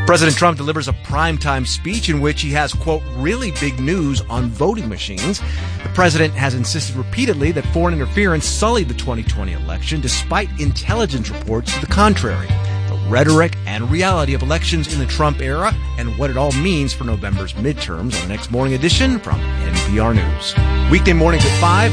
President Trump delivers a primetime speech in which he has, quote, really big news on voting machines. The president has insisted repeatedly that foreign interference sullied the 2020 election, despite intelligence reports to the contrary. The rhetoric and reality of elections in the Trump era and what it all means for November's midterms on the next Morning Edition from NPR News. Weekday mornings at 5.